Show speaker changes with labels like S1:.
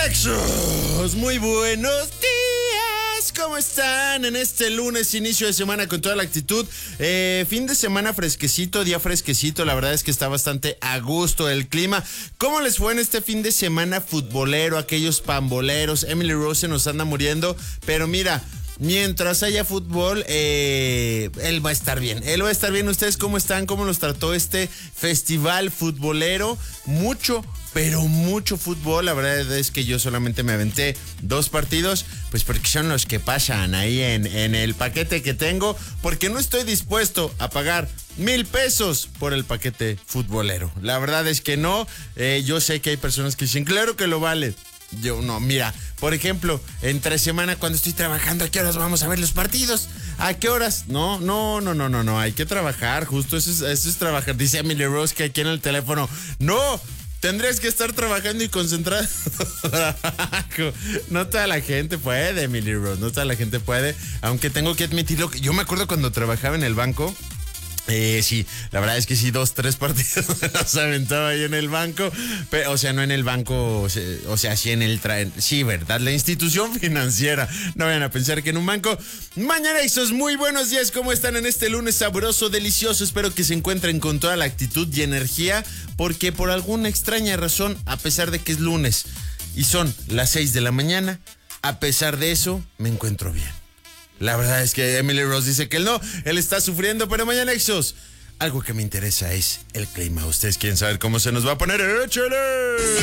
S1: Nexus, muy buenos días. ¿Cómo están en este lunes, inicio de semana con toda la actitud? Fin de semana fresquecito, día fresquecito. La verdad es que está bastante a gusto el clima. ¿Cómo les fue en este fin de semana futbolero? Aquellos pamboleros. Emily Rose se nos anda muriendo, pero mira, mientras haya fútbol, él va a estar bien. Él va a estar bien. ¿Ustedes cómo están? ¿Cómo los trató este festival futbolero? Mucho, pero mucho fútbol. La verdad es que yo solamente me aventé 2 partidos, pues porque son los que pasan ahí en el paquete que tengo, porque no estoy dispuesto a pagar 1,000 pesos por el paquete futbolero. La verdad es que no. Yo sé que hay personas que dicen, claro que lo vale. Yo no, mira, por ejemplo, entre semana cuando estoy trabajando, ¿a qué horas vamos a ver los partidos? ¿A qué horas? No, hay que trabajar, justo eso es trabajar. Dice Emily Rose que aquí en el teléfono, no, tendrías que estar trabajando y concentrado. No toda la gente puede, Emily Rose, no toda la gente puede, aunque tengo que admitirlo, que yo me acuerdo cuando trabajaba en el banco. Sí, la verdad es que sí, 2, 3 partidos los aventaba ahí en el banco, pero, o sea, no en el banco, o sea, sí en el sí, verdad, la institución financiera. No vayan a pensar que en un banco. Mañanexos, muy buenos días, ¿cómo están en este lunes sabroso, delicioso? Espero que se encuentren con toda la actitud y energía, porque por alguna extraña razón, a pesar de que es lunes y son las 6 de la mañana, a pesar de eso, me encuentro bien. La verdad es que Emily Rose dice que él está sufriendo, pero Mañanexos, algo que me interesa es el clima. ¿Ustedes quieren saber cómo se nos va a poner? ¡Échale!